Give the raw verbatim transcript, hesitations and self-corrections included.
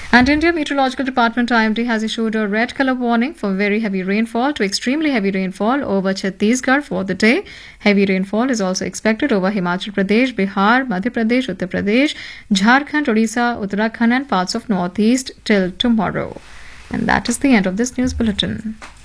And India Meteorological Department I M D has issued a red color warning for very heavy rainfall to extremely heavy rainfall over Chhattisgarh for the day. Heavy rainfall is also expected over Himachal Pradesh, Bihar, Madhya Pradesh, Uttar Pradesh, Jharkhand, Odisha, Uttarakhand and parts of northeast till tomorrow. And that is the end of this news bulletin.